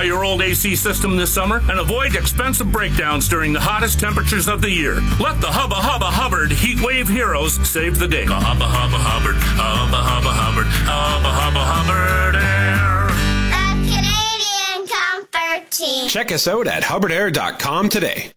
Try your old AC system this summer and avoid expensive breakdowns during the hottest temperatures of the year. Let the Hubba Hubba Hubbard Heat Wave Heroes save the day. Hubba Hubba Hubbard, Hubba Hubba Hubbard, Hubba Hubba Hubbard Air. The Canadian Comfort Team. Check us out at hubbardair.com today.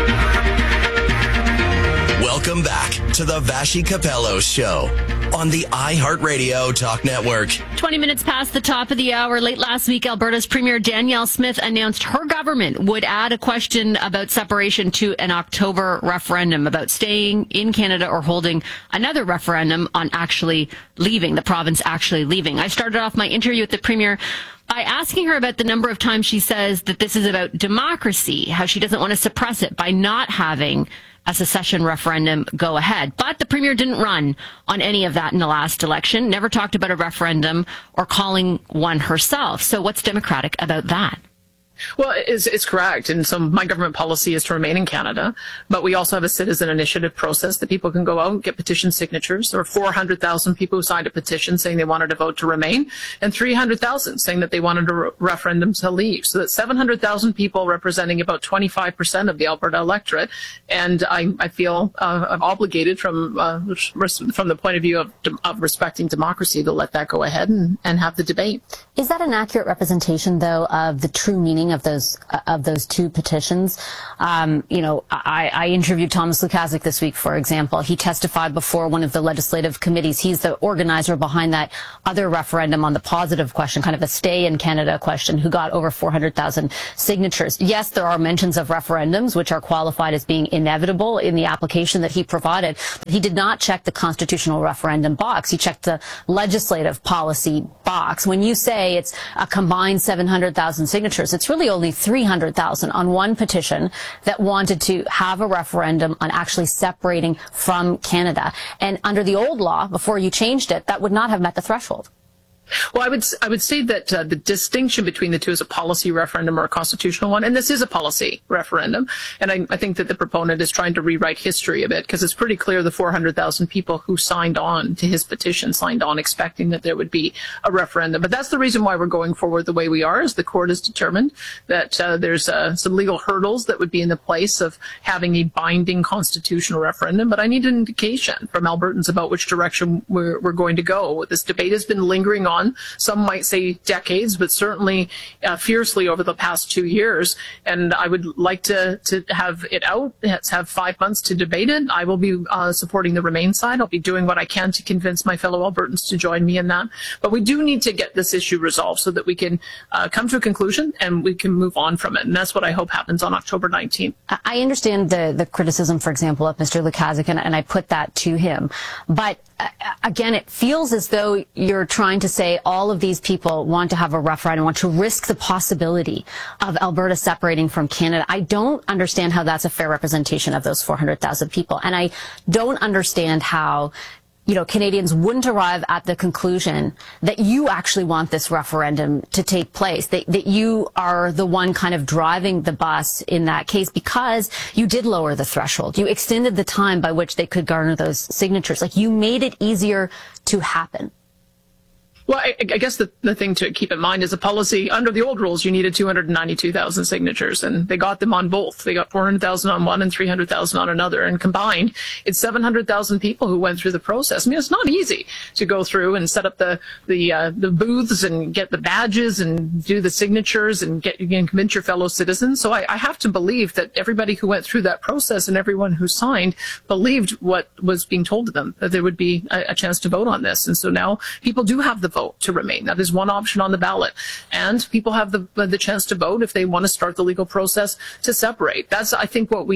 Welcome back to the Vassy Capello Show on the iHeartRadio Talk Network. 20 minutes past the top of the hour. Late last week, Alberta's Premier Danielle Smith announced her government would add a question about separation to an October referendum about staying in Canada or holding another referendum on actually leaving, the province actually leaving. I started off my interview with the Premier by asking her about the number of times she says that this is about democracy, how she doesn't want to suppress it by not having a secession referendum go ahead. But the Premier didn't run on any of that in the last election, never talked about a referendum or calling one herself. So what's democratic about that? Well, it's correct. And so my government policy is to remain in Canada, but we also have a citizen initiative process that people can go out and get petition signatures. There were 400,000 people who signed a petition saying they wanted to vote to remain, and 300,000 saying that they wanted a referendum to leave. So that's 700,000 people representing about 25% of the Alberta electorate. And I feel I'm obligated from the point of view of respecting democracy to let that go ahead and have the debate. Is that an accurate representation, though, of the true meaning of those two petitions? I interviewed Thomas Lukaszuk this week, for example. He testified before one of the legislative committees. He's the organizer behind that other referendum on the positive question, kind of a stay in Canada question, who got over 400,000 signatures. Yes, there are mentions of referendums, which are qualified as being inevitable in the application that he provided, but he did not check the constitutional referendum box. He checked the legislative policy box. When you say it's a combined 700,000 signatures, it's really only 300,000 on one petition that wanted to have a referendum on actually separating from Canada. And under the old law, before you changed it, that would not have met the threshold. Well, I would say that the distinction between the two is a policy referendum or a constitutional one, and this is a policy referendum. And I think that the proponent is trying to rewrite history a bit, because it's pretty clear the 400,000 people who signed on to his petition signed on expecting that there would be a referendum. But that's the reason why we're going forward the way we are, is the court has determined that there's some legal hurdles that would be in the place of having a binding constitutional referendum. But I need an indication from Albertans about which direction we're going to go. This debate has been lingering on. Some might say decades, but certainly fiercely over the past 2 years. And I would like to have it out. Let's have 5 months to debate it. I will be supporting the Remain side. I'll be doing what I can to convince my fellow Albertans to join me in that. But we do need to get this issue resolved so that we can come to a conclusion and we can move on from it. And that's what I hope happens on October 19th. I understand the criticism, for example, of Mr. Lukaszuk, and I put that to him. But again, it feels as though you're trying to say all of these people want to have a referendum, want to risk the possibility of Alberta separating from Canada. I don't understand how that's a fair representation of those 400,000 people. And I don't understand how Canadians wouldn't arrive at the conclusion that you actually want this referendum to take place, that you are the one kind of driving the bus in that case, because you did lower the threshold. You extended the time by which they could garner those signatures. Like, you made it easier to happen. Well, I guess the thing to keep in mind is a policy. Under the old rules, you needed 292,000 signatures, and they got them on both. They got 400,000 on one and 300,000 on another, and combined, it's 700,000 people who went through the process. I mean, it's not easy to go through and set up the booths and get the badges and do the signatures and convince your fellow citizens. So I have to believe that everybody who went through that process and everyone who signed believed what was being told to them, that there would be a chance to vote on this. And so now people do have the vote to remain. That is one option on the ballot. And people have the chance to vote if they want to start the legal process to separate. That's, I think, what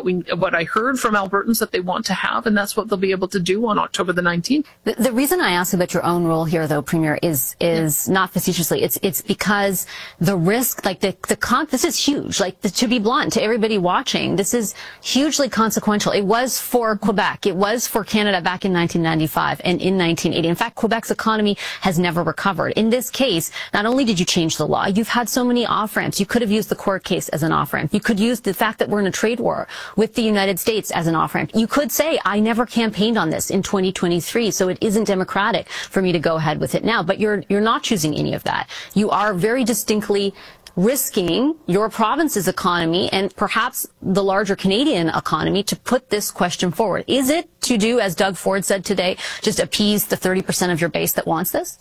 I heard from Albertans that they want to have, and that's what they'll be able to do on October the 19th. The reason I ask about your own role here, though, Premier, is not facetiously. It's because the risk, like this is huge. Like, to be blunt, to everybody watching, this is hugely consequential. It was for Quebec. It was for Canada back in 1995 and in 1980. In fact, Quebec's economy has never recovered. In this case, not only did you change the law, you've had so many off-ramps. You could have used the court case as an off-ramp. You could use the fact that we're in a trade war with the United States as an off-ramp. You could say, I never campaigned on this in 2023, so it isn't democratic for me to go ahead with it now. But you're not choosing any of that. You are very distinctly risking your province's economy and perhaps the larger Canadian economy to put this question forward? Is it to do, as Doug Ford said today, just appease the 30% of your base that wants this?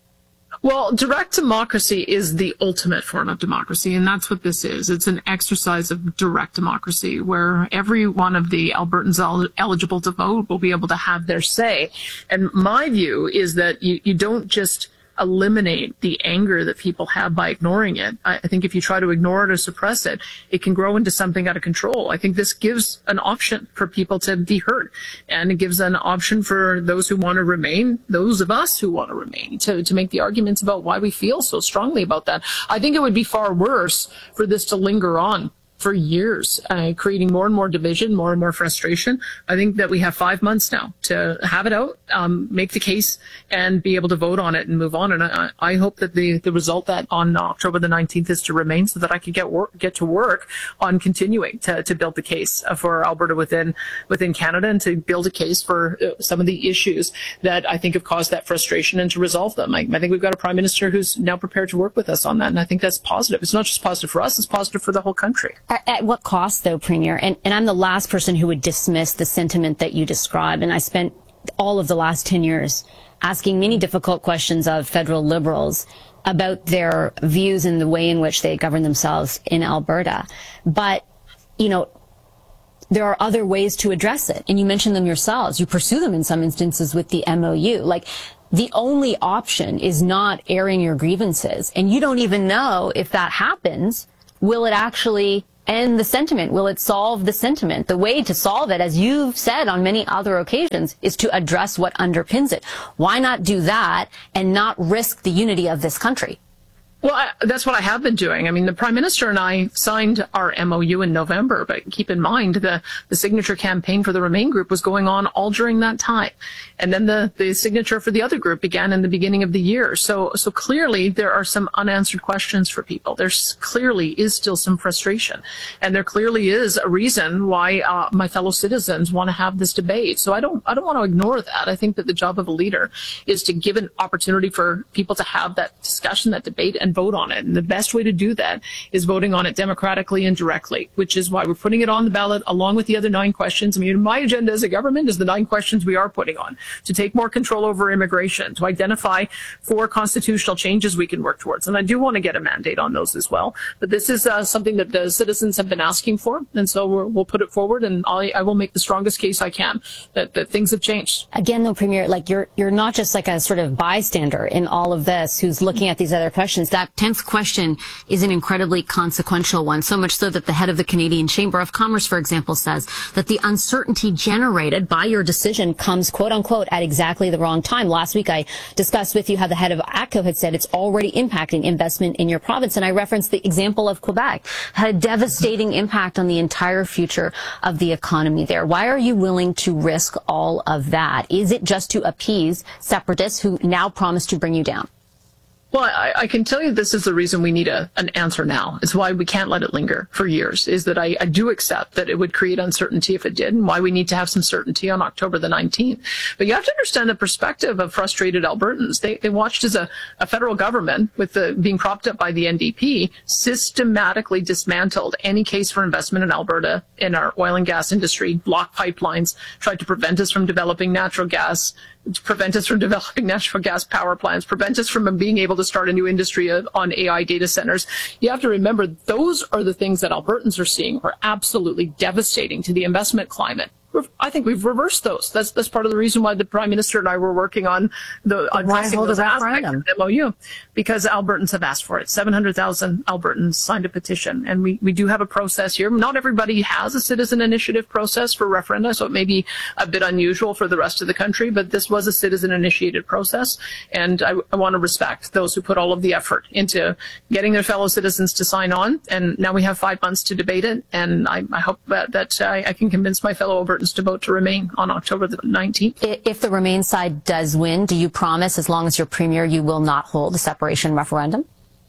Well, direct democracy is the ultimate form of democracy, and that's what this is. It's an exercise of direct democracy where every one of the Albertans eligible to vote will be able to have their say. And my view is that you don't just eliminate the anger that people have by ignoring it. I think if you try to ignore it or suppress it, it can grow into something out of control. I think this gives an option for people to be heard, and it gives an option for those who want to remain, those of us who want to remain, to make the arguments about why we feel so strongly about that. I think it would be far worse for this to linger on for years, creating more and more division, more and more frustration. I think that we have 5 months now to have it out, make the case, and be able to vote on it and move on. And I hope that the result that on October the 19th is to remain, so that I can get to work on continuing to build the case for Alberta within Canada, and to build a case for some of the issues that I think have caused that frustration, and to resolve them. I think we've got a Prime Minister who's now prepared to work with us on that, and I think that's positive. It's not just positive for us, it's positive for the whole country. At what cost, though, Premier? And I'm the last person who would dismiss the sentiment that you describe. And I spent all of the last 10 years asking many difficult questions of federal Liberals about their views and the way in which they govern themselves in Alberta. But, you know, there are other ways to address it. And you mentioned them yourselves. You pursue them in some instances with the MOU. Like, the only option is not airing your grievances. And you don't even know if that happens. Will it actually end the sentiment? Will it solve the sentiment? The way to solve it, as you've said on many other occasions, is to address what underpins it. Why not do that and not risk the unity of this country? Well, that's what I have been doing. I mean, the Prime Minister and I signed our MOU in November, but keep in mind the signature campaign for the Remain group was going on all during that time. And then the signature for the other group began in the beginning of the year. So clearly there are some unanswered questions for people. There clearly is still some frustration. And there clearly is a reason why my fellow citizens want to have this debate. So I don't want to ignore that. I think that the job of a leader is to give an opportunity for people to have that discussion, that debate, and vote on it. And the best way to do that is voting on it democratically and directly, which is why we're putting it on the ballot along with the other 9 questions. I mean, my agenda as a government is the 9 questions we are putting on: to take more control over immigration, to identify 4 constitutional changes we can work towards. And I do want to get a mandate on those as well. But this is something that the citizens have been asking for. And so we'll put it forward, and I will make the strongest case I can that things have changed. Again, though, Premier, like you're not just like a sort of bystander in all of this who's looking at these other questions. That 10th question is an incredibly consequential one, so much so that the head of the Canadian Chamber of Commerce, for example, says that the uncertainty generated by your decision comes, quote unquote, at exactly the wrong time. Last week, I discussed with you how the head of ATCO had said it's already impacting investment in your province. And I referenced the example of Quebec, had a devastating impact on the entire future of the economy there. Why are you willing to risk all of that? Is it just to appease separatists who now promise to bring you down? Well, I can tell you this is the reason we need an answer now. It's why we can't let it linger for years, is that I do accept that it would create uncertainty if it did, and why we need to have some certainty on October the 19th. But you have to understand the perspective of frustrated Albertans. They watched as a federal government, with being propped up by the NDP, systematically dismantled any case for investment in Alberta in our oil and gas industry, blocked pipelines, tried to prevent us from developing natural gas, to prevent us from developing natural gas power plants, prevent us from being able to start a new industry on AI data centers. You have to remember, those are the things that Albertans are seeing are absolutely devastating to the investment climate. I think we've reversed those. That's part of the reason why the Prime Minister and I were working on addressing those aspects of the MOU, because Albertans have asked for it. 700,000 Albertans signed a petition, and we do have a process here. Not everybody has a citizen initiative process for referenda, so it may be a bit unusual for the rest of the country, but this was a citizen-initiated process, and I want to respect those who put all of the effort into getting their fellow citizens to sign on, and now we have 5 months to debate it, and I hope that I can convince my fellow Albertans to vote to Remain on October the 19th. If the Remain side does win, do you promise, as long as you're Premier, you will not hold a separation referendum?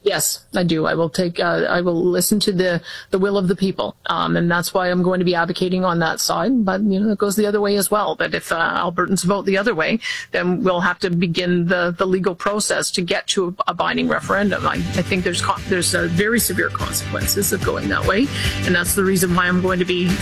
Yes, I do. I will listen to the will of the people. And that's why I'm going to be advocating on that side. But, it goes the other way as well. That if Albertans vote the other way, then we'll have to begin the legal process to get to a binding referendum. I think there's very severe consequences of going that way. And that's the reason why I'm going to be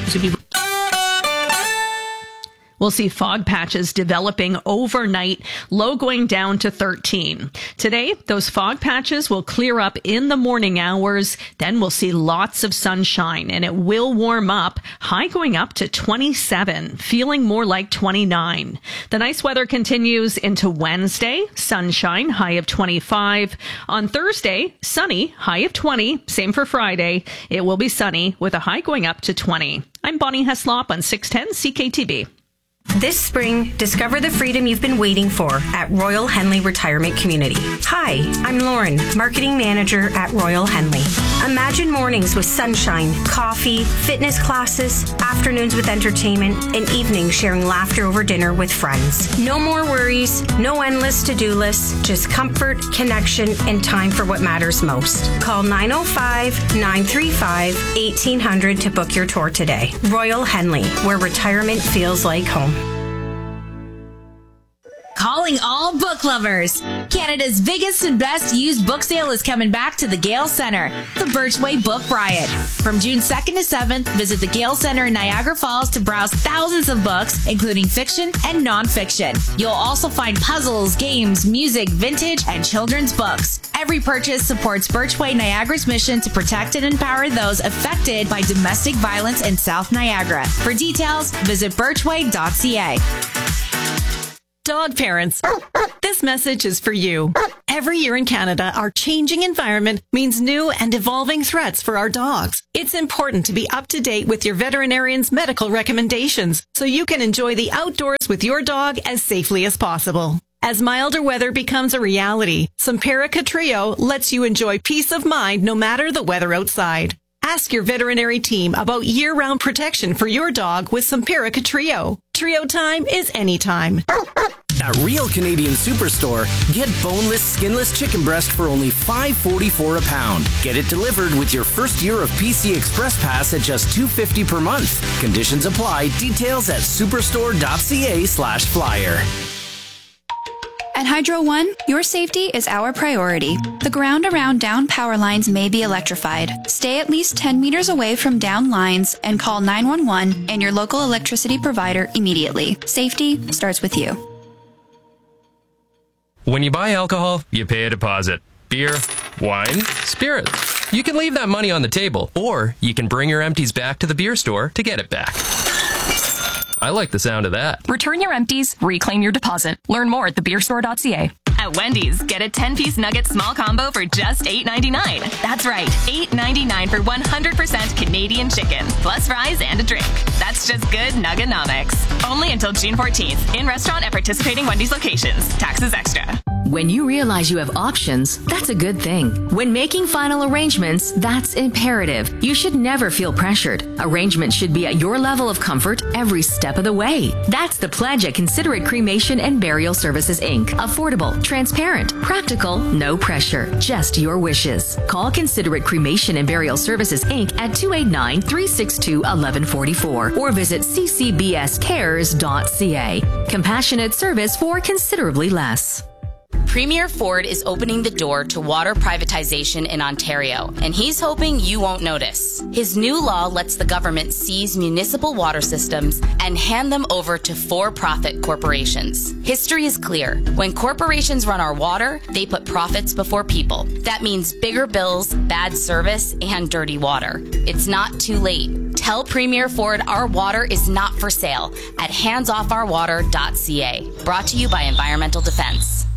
We'll see fog patches developing overnight, low going down to 13. Today, those fog patches will clear up in the morning hours. Then we'll see lots of sunshine and it will warm up, high going up to 27, feeling more like 29. The nice weather continues into Wednesday, sunshine, high of 25. On Thursday, sunny, high of 20. Same for Friday. It will be sunny with a high going up to 20. I'm Bonnie Heslop on 610 CKTB. This spring, discover the freedom you've been waiting for at Royal Henley Retirement Community. Hi, I'm Lauren, Marketing Manager at Royal Henley. Imagine mornings with sunshine, coffee, fitness classes, afternoons with entertainment, and evenings sharing laughter over dinner with friends. No more worries, no endless to-do lists, just comfort, connection, and time for what matters most. Call 905-935-1800 to book your tour today. Royal Henley, where retirement feels like home. Calling all book lovers. Canada's biggest and best used book sale is coming back to the Gale Centre, the Birchway Book Riot. From June 2nd to 7th, visit the Gale Centre in Niagara Falls to browse thousands of books, including fiction and nonfiction. You'll also find puzzles, games, music, vintage, and children's books. Every purchase supports Birchway Niagara's mission to protect and empower those affected by domestic violence in South Niagara. For details, visit birchway.ca. Dog parents, this message is for you. Every year in Canada, our changing environment means new and evolving threats for our dogs. It's important to be up to date with your veterinarian's medical recommendations so you can enjoy the outdoors with your dog as safely as possible. As milder weather becomes a reality, Simparica Trio lets you enjoy peace of mind no matter the weather outside. Ask your veterinary team about year-round protection for your dog with Simparica Trio. Trio time is anytime. At Real Canadian Superstore, get boneless, skinless chicken breast for only $5.44 a pound. Get it delivered with your first year of PC Express Pass at just $2.50 per month. Conditions apply. Details at superstore.ca/flyer. At Hydro One, your safety is our priority. The ground around down power lines may be electrified. Stay at least 10 meters away from down lines and call 911 and your local electricity provider immediately. Safety starts with you. When you buy alcohol, you pay a deposit. Beer, wine, spirits. You can leave that money on the table, or you can bring your empties back to the beer store to get it back. I like the sound of that. Return your empties, reclaim your deposit. Learn more at thebeerstore.ca. At Wendy's, get a 10-piece nugget small combo for just $8.99. That's right, $8.99 for 100% Canadian chicken, plus fries and a drink. That's just good nuggenomics. Only until June 14th. In restaurant at participating Wendy's locations. Taxes extra. When you realize you have options, that's a good thing. When making final arrangements, that's imperative. You should never feel pressured. Arrangements should be at your level of comfort every step of the way. That's the pledge at Considerate Cremation and Burial Services, Inc. Affordable, transparent, practical, no pressure, just your wishes. Call Considerate Cremation and Burial Services, Inc. at 289-362-1144 or visit ccbscares.ca. Compassionate service for considerably less. Premier Ford is opening the door to water privatization in Ontario, and he's hoping you won't notice. His new law lets the government seize municipal water systems and hand them over to for-profit corporations. History is clear. When corporations run our water, they put profits before people. That means bigger bills, bad service, and dirty water. It's not too late. Tell Premier Ford our water is not for sale at handsoffourwater.ca. Brought to you by Environmental Defense.